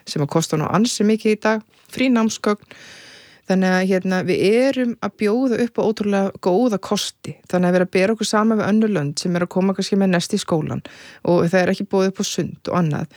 sem að kosta nú ansi mikið í dag, frí námsgögn. Þannig að við erum að bjóða upp á ótrúlega góða kosti. Þannig að vera að bera okkur saman við önnur lönd sem að koma kannski með nesti í skólan og það ekki búið upp á sund og annað.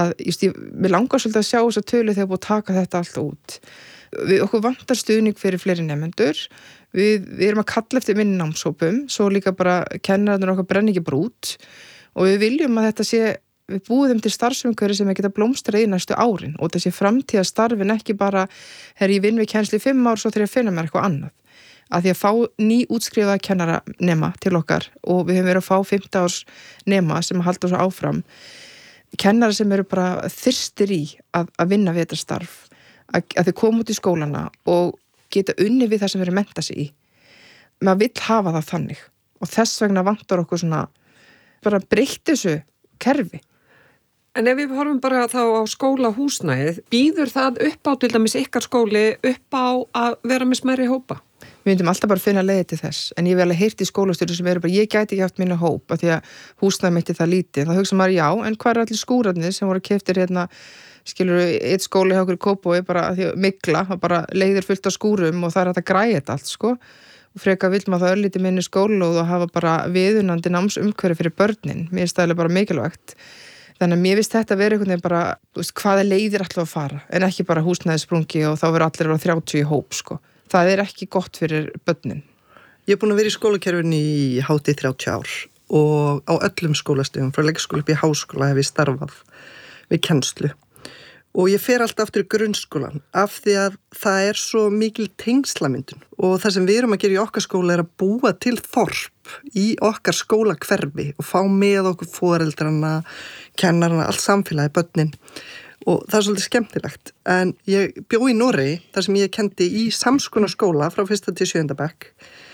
Mér langar svolítið að sjá þess að tölu þegar búið að taka þetta allt út. Okkur vantar stuðning fyrir fleiri nemendur. Við erum að kalla eftir minni námshópum, svo líka bara kennararnir okkar brenni ekki brút og við viljum að þetta sé við búum til starfsumhverfi sem geta blómstrað í næstu árin og þessi framtíðastarfin ekki bara, ég vinn við kennslu í 5 ár svo þegar ég finna mér eitthvað annað. Að því að fá nýútskrifaða kennaranema til okkar og við höfum verið að fá 15 árs nema sem halda svo áfram. Kennara sem eru bara þyrstir í að vinna við þetta starf, að þau koma út í skólana og geta unni við það sem verið mennta sig í. Maður vill hafa það þannig og þess vegna vantar okkur svona bara breytt þessu kerfi. En ef við horfum bara þá á skólahúsnæðið, býður það upp á til dæmis ykkar skóli upp á að vera með smærri hópa? Við myndum alltaf bara finna leiði til þess, en ég hef alveg heyrt í skólastjórum sem eru bara, ég gæti ekki haft minna hóp af því að húsnæði mitt það lítið. Það hugsa maður, já, en hvað eru allir skúrarnir sem voru keyptir skilur eitt skóli hjá okkur í Kópavogi bara að því að mygla, bara leiðir fullt á skúrum og það hægt að græja þetta allt, sko. Og freka vill maður það örlítið minni skóla og hafa bara viðunandi námsumhverfi fyrir börnin. Mér finnst það bara mikilvægt. Þannig að mér finnst þetta að vera einhvern veginn bara, hvaða leiðir ætla að fara, en ekki bara húsnæðissprungi og þá verður allir á 30 í hóp, sko. Það ekki gott fyrir börnin. Ég búin að vera í skólakerfinu í hátt í 30 ár og á öllum skólastigum, frá leikskóla upp í háskóla hef ég starfað við kennslu. Og ég fer alltaf aftur í grunnskólan af því að það svo mikil tengslamyndun og það sem við erum að gera í okkar skóla að búa til þorp í okkar skólahverfi og fá með okkur foreldrana, kennarana, allt samfélagi, börnin og það svolítið skemmtilegt. En ég bjó í Noregi þar sem ég kendi í samskonar skóla frá 1. til 7. bekk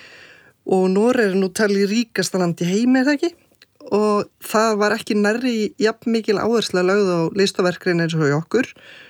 og Noregi nú talið ríkasta land í heimi, það ekki? Og það var ekki nærri jafn mikil áhersla lögð á listaverkrin eins og í okkur.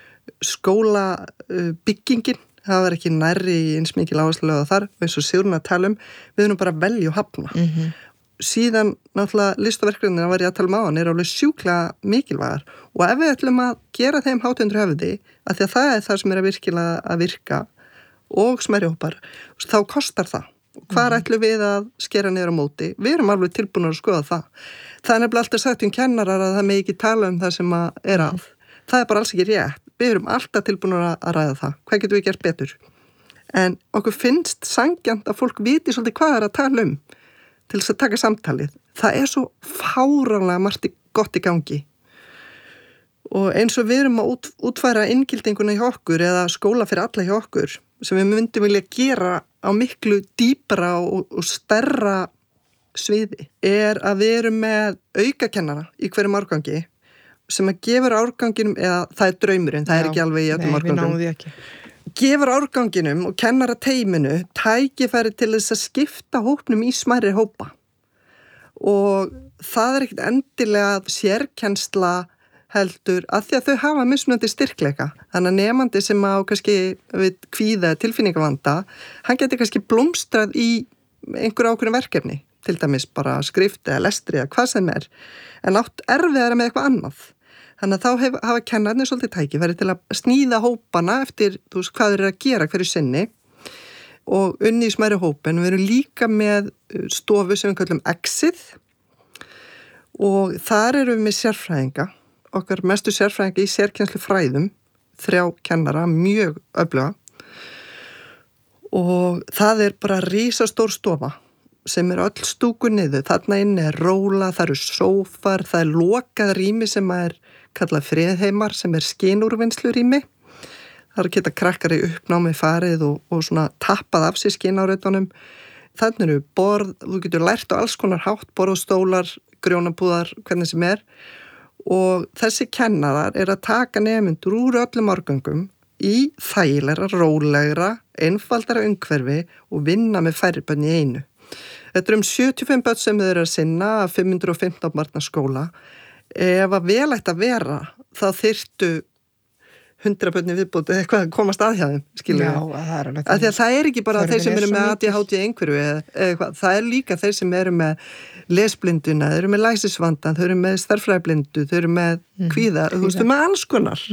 Skólabyggingin, það var ekki nærri eins mikil áhersla lögð á þar, eins og Sigrún að tala við erum bara að velja og hafna. Síðan náttúrulega listaverkrinina var ég að tala áðan alveg sjúklega mikilvægar og ef við ætlum að gera þeim hátt undir höfði, af því að það það sem að virkilega að virka og smærri hópar, þá kostar það. Hvar ætlum við að skera niður á móti? Við erum alveg tilbúin að skoða það. Það nefnilega alltaf sagt kennarar að það með ekki tala það sem að. Það bara alls ekki rétt. Við erum alltaf tilbúin að ræða það. Hvað getum við gert betur? En okkur finnst sanngjarnt að fólk viti svolítið hvað að tala til þess að taka samtalið. Það svo fáránlega margt gott í gangi. Og eins og við erum að útfæra inngildinguna hjá okkur eða skóla fyrir alla hjá okkur sem við myndum vilja gera á miklu dýpra og stærra sviði að við erum með aukakennara í hverjum árgangi sem að gefur árganginum, eða það draumurinn, það ekki alveg í öllum árgangum. Nei, við náum því ekki. Gefur árganginum og kennarateyminu tækifæri til þess að skipta hópnum í smærri hópa og það ekkert endilega sérkennsla heldur að því að þau hafa mismunandi styrkleika. Þannig að nemandi sem á kannski við kvíða tilfinningavanda, hann geti kannski blómstrað í einhverju ákveðnu verkefni, til dæmis bara skrift eða lestri eða hvað sem en átt erfiðara með eitthvað annað. Þannig að þá hafa kennarnir svolítið tækifæri til að sníða hópana eftir hvað þeir að gera hverju sinni og unni í smærri hópin. Við erum líka með stofu sem við kallum Exið og þar erum við með sérfræðinga. Okkar mestu sérfræðingi í sérkennslu fræðum, 3 kennara, mjög öfluga og það bara risastór stofa sem öll stúku niður. Þarna inni róla, það sófar, það lokað rými sem kallað friðheimar sem skynúrvinnslu rými. Það geta krakkar í uppnámi farið og svona tappað af sér skynárautunum. Þannig eru borð, þú getur lært á alls konar hátt, borð og stólar, grjónabúðar, hvernig sem og þessi kennarar að taka nemendur úr öllum árgöngum í þægilegra, rólegra, einfaldara umhverfi og vinna með færri börn í einu. Þetta 75 börn sem þau eru að sinna af 515 barna skóla. Ef að vel ætti að vera, þá þyrftu 100 börn í viðbót eða eitthvað að komast að hjá þeim, skilur við. Já, það alveg. Því að það ekki bara þeir sem eru með ADHD einhverju eða eitthvað, það líka þeir sem eru með lesblinduna, þeir eru með læsisvandan, þeir eru með stærðfræðiblindu, þeir eru með kvíða, þú veist, með alls konar.